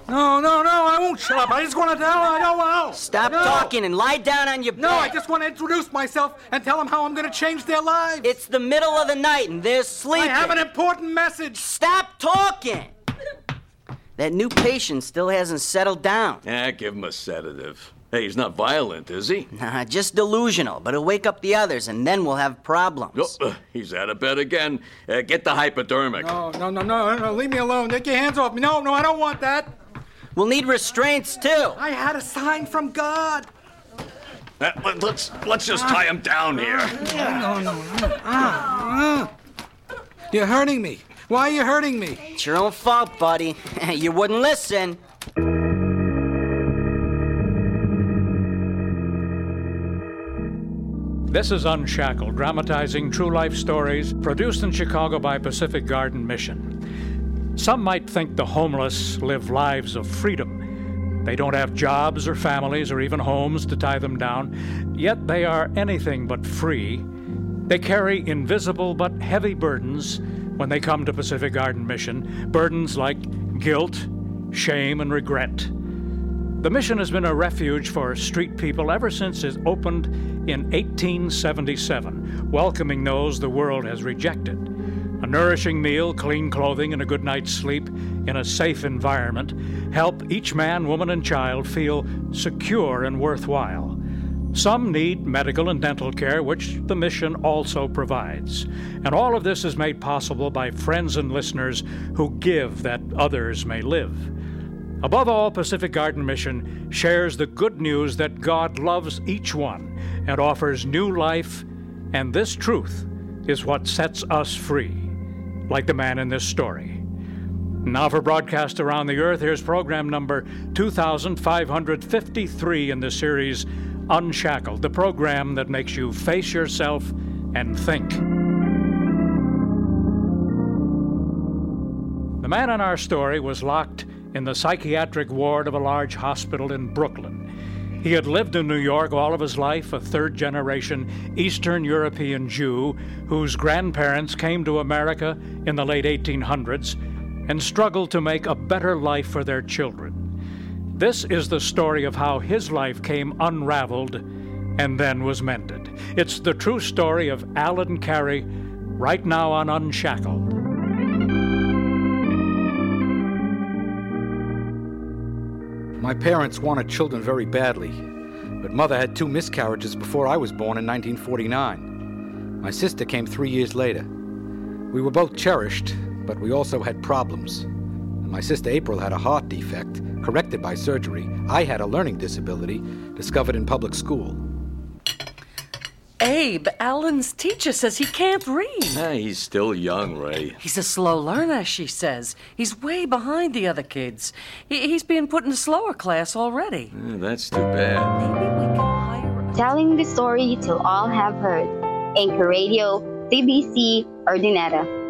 No, I won't shut up. I just want to tell her I don't know. Stop talking and lie down on your bed. No, I just want to introduce myself and tell them how I'm going to change their lives. It's the middle of the night and they're sleeping. I have an important message. Stop talking. That new patient still hasn't settled down. Yeah, give him a sedative. Hey, he's not violent, is he? Nah, just delusional, but he'll wake up the others, and then we'll have problems. Oh, he's out of bed again. Get the hypodermic. No, leave me alone. Take your hands off me. No, I don't want that. We'll need restraints, too. I had a sign from God. Let's just tie him down here. No. You're hurting me. Why are you hurting me? It's your own fault, buddy. You wouldn't listen. This is Unshackled, dramatizing true life stories, produced in Chicago by Pacific Garden Mission. Some might think the homeless live lives of freedom. They don't have jobs or families or even homes to tie them down, yet they are anything but free. They carry invisible but heavy burdens when they come to Pacific Garden Mission, burdens like guilt, shame, and regret. The mission has been a refuge for street people ever since it opened in 1877, welcoming those the world has rejected. A nourishing meal, clean clothing, and a good night's sleep in a safe environment help each man, woman, and child feel secure and worthwhile. Some need medical and dental care, which the mission also provides. And all of this is made possible by friends and listeners who give that others may live. Above all, Pacific Garden Mission shares the good news that God loves each one and offers new life, and this truth is what sets us free, like the man in this story. Now for broadcast around the earth, here's program number 2553 in the series Unshackled, the program that makes you face yourself and think. The man in our story was locked in the psychiatric ward of a large hospital in Brooklyn. He had lived in New York all of his life, a third-generation Eastern European Jew whose grandparents came to America in the late 1800s and struggled to make a better life for their children. This is the story of how his life came unraveled and then was mended. It's the true story of Alan Carey, right now on Unshackled. My parents wanted children very badly, but Mother had 2 miscarriages before I was born in 1949. My sister came 3 years later. We were both cherished, but we also had problems. My sister April had a heart defect, corrected by surgery. I had a learning disability, discovered in public school. Abe, Alan's teacher says he can't read. He's still young, Ray. He's a slow learner, she says. He's way behind the other kids. He's being put in a slower class already. That's too bad. Maybe we can hire a... Telling the story till all have heard. Anchor Radio, CBC, Ordinera.